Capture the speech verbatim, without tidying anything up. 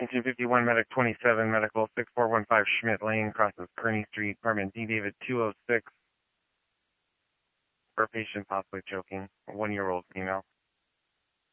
Engine fifty-one, Medic twenty-seven, Medical six four one five Schmidt Lane, crosses Kearney Street, apartment D David two oh six, for a patient possibly choking, a one-year-old female.